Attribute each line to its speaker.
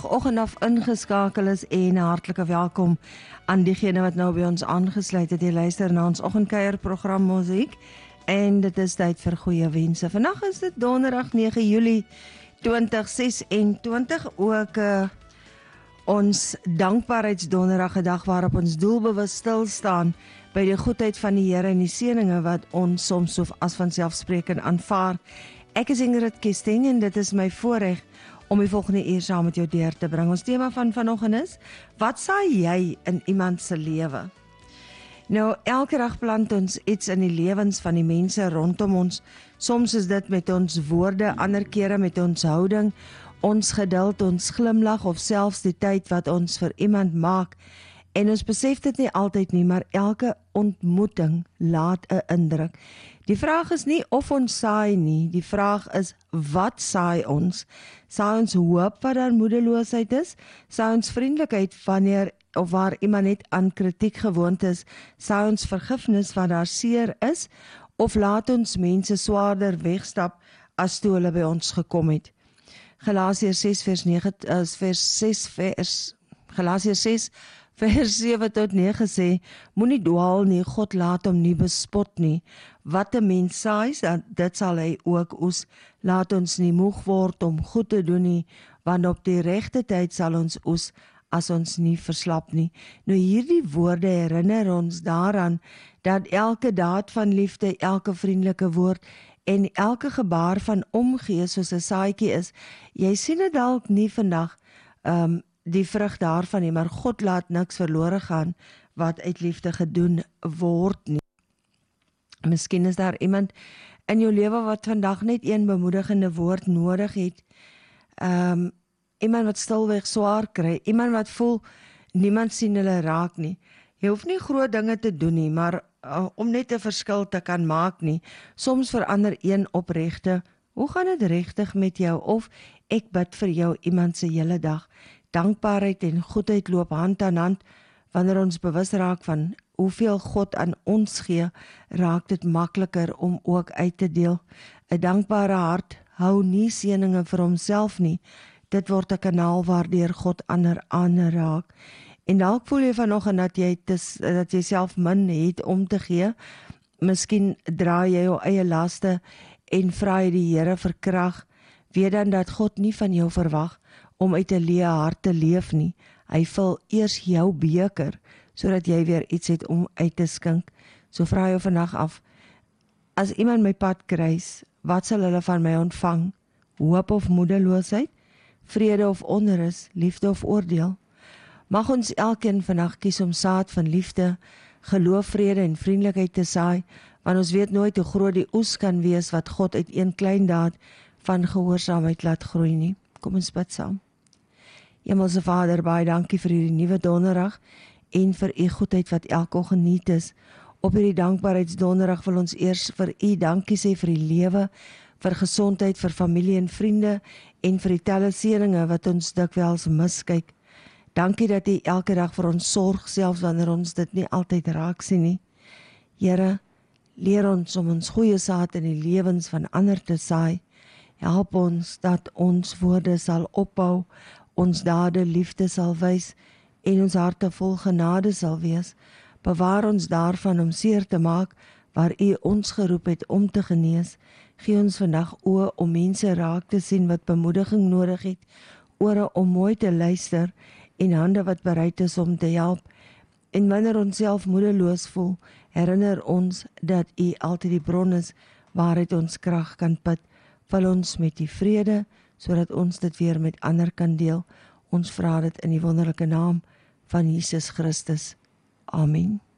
Speaker 1: Oggend af ingeskakel is en hartlike welkom aan diegene wat nou by ons aangesluit het. Jy luister na ons oggendkuierprogram Musiek en dit is tyd vir goeie wense. Vandag is dit donderdag 9 Julie 2026, ook ons dankbaarheidsdonderdag, 'n dag waarop ons doelbewus stil staan by die goedheid van die Here en die seëninge wat ons soms so as vanselfsprekend aanvaar. Ek is Ingrid Kesteng en dit is my voorreg om die volgende uur saam met jou deur te bring. Ons tema van vanoggend is: wat saai jy in iemand se lewe? Nou, elke dag plant ons iets in die lewens van die mense rondom ons. Soms is dit met ons woorde, ander kere met ons houding, ons geduld, ons glimlag of selfs die tyd wat ons vir iemand maak. En ons besef dit nie altyd nie, maar elke ontmoeting laat 'n indruk. Die vraag is nie of ons saai nie, die vraag is: wat saai ons? Saai ons hoop wat daar moedeloosheid is? Saai ons vriendelikheid wanneer of waar iemand net aan kritiek gewoond is? Saai ons vergifnis wat daar seer is? Of laat ons mense swaarder wegstap as toe hulle by ons gekom het? Galasiërs 6 vers 7 tot 9 sê: moenie dwaal nie, God laat hom nie bespot nie. Wat 'n mens saai, dit sal hy ook oes. Laat ons nie moeg word om goed te doen nie, want op die regte tyd sal ons oes as ons nie verslap nie. Nou, hierdie woorde herinner ons daaraan dat elke daad van liefde, elke vriendelike woord en elke gebaar van omgee soos 'n saadjie is. Jy sien dit dalk nie vandag die vrug daarvan nie, maar God laat niks verlore gaan wat uit liefde gedoen word nie. Miskien is daar iemand in jou lewe wat vandag net een bemoedigende woord nodig het. Iemand wat stilweg swaar kry, iemand wat voel niemand sien hulle raak nie. Jy hoef nie groot dinge te doen nie, maar om net 'n verskil te kan maak nie. Soms verander een opregte: hoe gaan dit regtig met jou? Of ek bid vir jou, iemand se hele dag. Dankbaarheid en goedheid loop hand aan hand. Wanneer ons bewus raak van hoeveel God aan ons gee, raak dit makliker om ook uit te deel. 'n dankbare hart hou nie seëninge vir homself nie. Dit word 'n kanaal waardeur God ander aanraak. En dalk voel jy vanoggend dat jy self min het om te gee. Miskien dra jy jou eie laste en vra jy die Here vir krag. Weet dan dat God nie van jou verwag om uit 'n leë hart te leef nie. Hy vul eers jou beker, sodat jy weer iets het om uit te skink. So vra jou vandag af: as iemand my pad kruis, wat sal hulle van my ontvang? Hoop of moedeloosheid? Vrede of onrus? Liefde of oordeel? Mag ons elkeen vandag kies om saad van liefde, geloof, vrede en vriendelikheid te saai, want ons weet nooit hoe groot die oes kan wees wat God uit een klein daad van gehoorsaamheid laat groei nie. Kom ons bid saam. Hemelse Vader, baie dankie vir hierdie nuwe donderdag en vir u goedheid wat elke oggend nuut is. Op hierdie dankbaarheidsdonderdag wil ons eers vir u dankie sê vir die lewe, vir gesondheid, vir familie en vriende en vir die talle seëninge wat ons dikwels miskyk. Dankie dat u elke dag vir ons sorg, selfs wanneer ons dit nie altyd raak sien nie. Here, leer ons om ons goeie saad in die lewens van ander te saai. Help ons dat ons woorde sal opbou, ons dade liefde sal wys en ons harte vol genade sal wees. Bewaar ons daarvan om seer te maak waar u ons geroep het om te genees. Gee ons vandag oë om mense raak te sien wat bemoediging nodig het, ore om mooi te luister en hande wat bereid is om te help. En wanneer ons self moedeloos voel, herinner ons dat u altyd die bron is waaruit ons krag kan put. Vul ons met die vrede, sodat ons dit weer met ander kan deel. Ons vra dit in die wonderlike naam van Jesus Christus. Amen.